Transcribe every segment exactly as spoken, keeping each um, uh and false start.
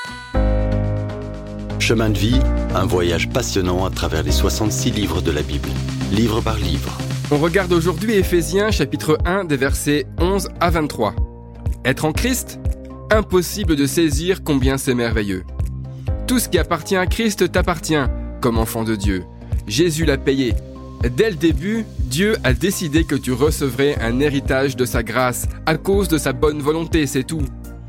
Chemin de vie, un voyage passionnant à travers les soixante-six livres de la Bible, livre par livre. On regarde aujourd'hui Éphésiens chapitre un des versets onze à vingt-trois. Être en Christ ? Impossible de saisir combien c'est merveilleux. Tout ce qui appartient à Christ t'appartient, comme enfant de Dieu. Jésus l'a payé. Dès le début, Dieu a décidé que tu recevrais un héritage de sa grâce à cause de sa bonne volonté, c'est tout.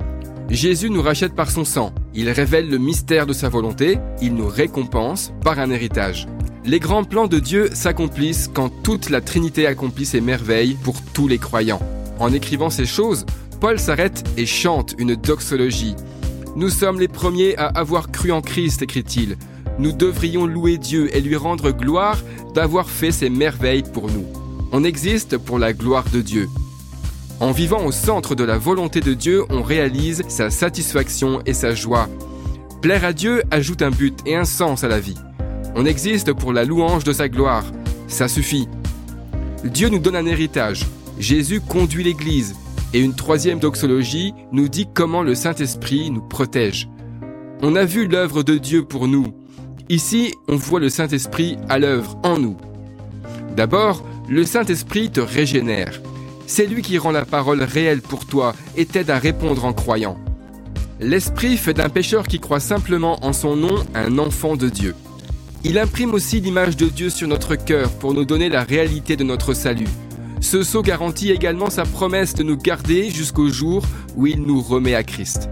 Jésus nous rachète par son sang. Il révèle le mystère de sa volonté. Il nous récompense par un héritage. Les grands plans de Dieu s'accomplissent quand toute la Trinité accomplit ses merveilles pour tous les croyants. En écrivant ces choses, Paul s'arrête et chante une doxologie. « Nous sommes les premiers à avoir cru en Christ », écrit-il. « Nous devrions louer Dieu et lui rendre gloire d'avoir fait ces merveilles pour nous. On existe pour la gloire de Dieu. » En vivant au centre de la volonté de Dieu, on réalise sa satisfaction et sa joie. Plaire à Dieu ajoute un but et un sens à la vie. On existe pour la louange de sa gloire. Ça suffit. Dieu nous donne un héritage. Jésus conduit l'Église. Et une troisième doxologie nous dit comment le Saint-Esprit nous protège. On a vu l'œuvre de Dieu pour nous. Ici, on voit le Saint-Esprit à l'œuvre en nous. D'abord, le Saint-Esprit te régénère. C'est lui qui rend la parole réelle pour toi et t'aide à répondre en croyant. L'Esprit fait d'un pécheur qui croit simplement en son nom un enfant de Dieu. Il imprime aussi l'image de Dieu sur notre cœur pour nous donner la réalité de notre salut. Ce sceau garantit également sa promesse de nous garder jusqu'au jour où il nous remet à Christ.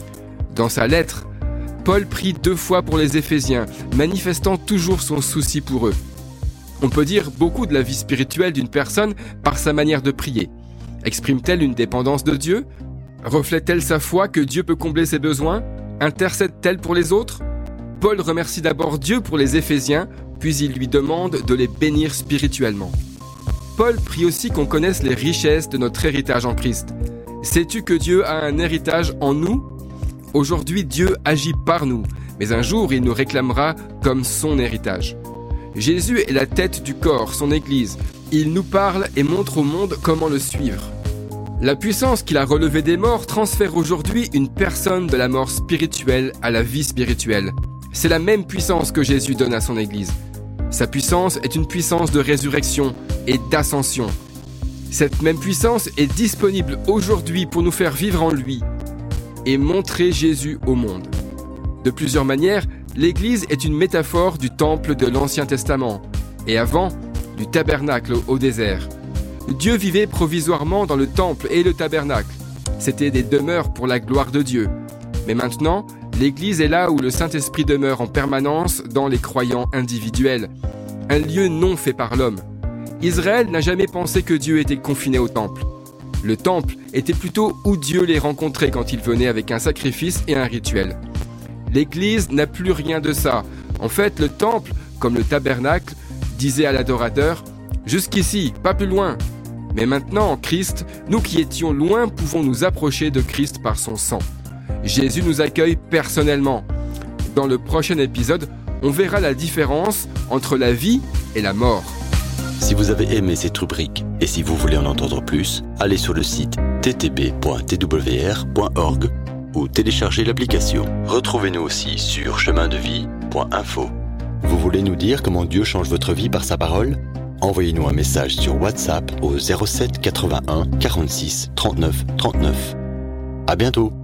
Dans sa lettre, Paul prie deux fois pour les Éphésiens, manifestant toujours son souci pour eux. On peut dire beaucoup de la vie spirituelle d'une personne par sa manière de prier. Exprime-t-elle une dépendance de Dieu ? Reflète-t-elle sa foi que Dieu peut combler ses besoins ? Intercède-t-elle pour les autres ? Paul remercie d'abord Dieu pour les Éphésiens, puis il lui demande de les bénir spirituellement. Paul prie aussi qu'on connaisse les richesses de notre héritage en Christ. Sais-tu que Dieu a un héritage en nous ? Aujourd'hui, Dieu agit par nous, mais un jour, il nous réclamera comme son héritage. Jésus est la tête du corps, son Église. Il nous parle et montre au monde comment le suivre. La puissance qu'il a relevée des morts transfère aujourd'hui une personne de la mort spirituelle à la vie spirituelle. C'est la même puissance que Jésus donne à son Église. Sa puissance est une puissance de résurrection et d'ascension. Cette même puissance est disponible aujourd'hui pour nous faire vivre en lui et montrer Jésus au monde. De plusieurs manières, l'Église est une métaphore du temple de l'Ancien Testament et avant, du tabernacle au désert. Dieu vivait provisoirement dans le temple et le tabernacle. C'était des demeures pour la gloire de Dieu. Mais maintenant, l'Église est là où le Saint-Esprit demeure en permanence dans les croyants individuels. Un lieu non fait par l'homme. Israël n'a jamais pensé que Dieu était confiné au temple. Le temple était plutôt où Dieu les rencontrait quand il venait avec un sacrifice et un rituel. L'Église n'a plus rien de ça. En fait, le temple, comme le tabernacle, disait à l'adorateur « Jusqu'ici, pas plus loin ». Mais maintenant, en Christ, nous qui étions loin pouvons nous approcher de Christ par son sang. Jésus nous accueille personnellement. Dans le prochain épisode, on verra la différence entre la vie et la mort. Si vous avez aimé cette rubrique et si vous voulez en entendre plus, allez sur le site t t b point t w r point org ou téléchargez l'application. Retrouvez-nous aussi sur chemin de vie point info. Vous voulez nous dire comment Dieu change votre vie par sa parole ? Envoyez-nous un message sur WhatsApp au zéro sept quatre-vingt-un quarante-six trente-neuf trente-neuf. À bientôt.